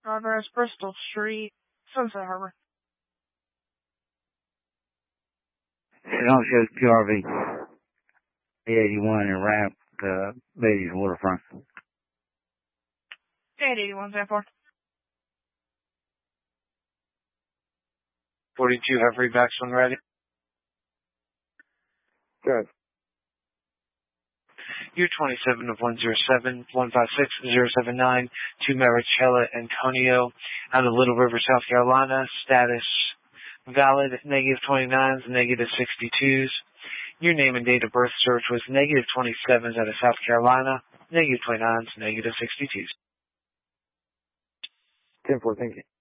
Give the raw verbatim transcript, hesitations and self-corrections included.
Address Bristol Street, Sunset Harbor. It don't show Q R V. eighty-one and ramp, uh, Ladies Waterfront. eight eighty-one, San four. forty-two, have rebacks when ready. Good. U twenty-seven of one zero seven, one five six, zero seven nine to Marichella Antonio out of Little River, South Carolina. Status valid, negative twenty-nines, negative sixty-twos. Your name and date of birth search was negative twenty-sevens out of South Carolina, negative twenty-nines, negative sixty-twos. ten four, thank you.